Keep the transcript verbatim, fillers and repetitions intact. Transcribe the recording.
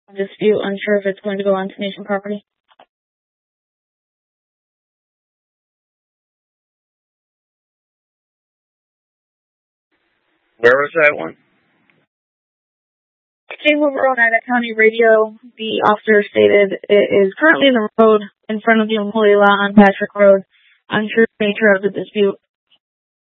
dispute, unsure if it's going to go on to Nation property. Where was that one? Came over on Ada County Radio. The officer stated it is currently in the road in front of the employee lot on Patrick Road. Unsure of the nature of the dispute.